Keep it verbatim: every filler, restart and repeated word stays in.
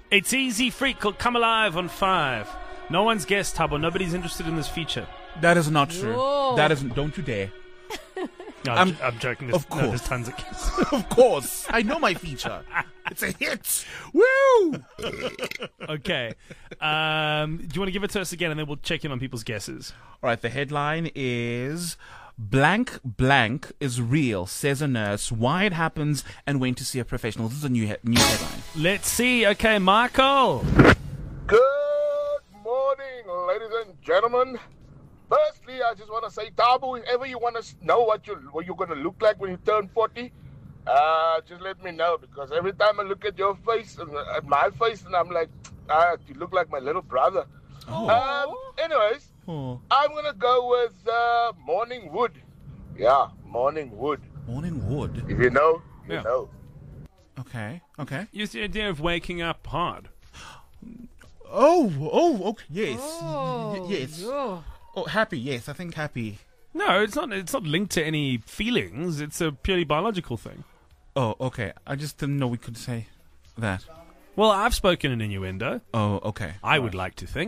It's Easy Freak called Come Alive on five. No one's guessed, Tabo. Nobody's interested in this feature. That is not true. Whoa. That isn't. Don't you dare. No, I'm, I'm- j- I'm joking. There's, of no, course. there's tons of guesses. Of course. I know my feature. It's a hit. Woo! Okay. Um, do you want to give it to us again, and then we'll check in on people's guesses? All right, the headline is blank blank is real, says a nurse, why it happens, and when to see a professional. This is a new, he- new headline. Let's see. Okay, Michael. Good morning, ladies and gentlemen. Firstly, I just want to say, Tabu, if ever you want to know what, you, what you're going to look like when you turn forty, uh, just let me know. Because every time I look at your face and at my face, and I'm like, ah, you look like my little brother. Oh. Um, anyways, Oh. I'm going to go with uh, Morning Wood. Yeah, Morning Wood. Morning wood. If you know, you Yeah. know. Okay, okay. Use the idea of waking up hard. Oh, oh, okay. Yes. Oh, Y- yes. oh. Oh, happy. Yes, I think happy. No, it's not. It's not linked to any feelings. It's a purely biological thing. Oh, okay. I just didn't know we could say that. Well, I've spoken in innuendo. Oh, okay. I would like to think.